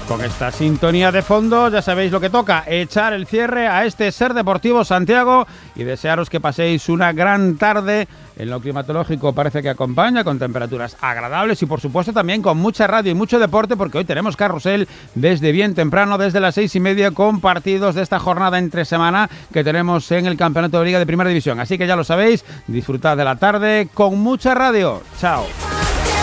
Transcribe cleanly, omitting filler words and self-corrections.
Con esta sintonía de fondo ya sabéis lo que toca, echar el cierre a este Ser Deportivo Santiago y desearos que paséis una gran tarde. En lo climatológico parece que acompaña, con temperaturas agradables y por supuesto también con mucha radio y mucho deporte, porque hoy tenemos carrusel desde bien temprano, desde las 6:30, con partidos de esta jornada entre semana que tenemos en el Campeonato de Liga de Primera División. Así que ya lo sabéis, disfrutad de la tarde con mucha radio. Chao.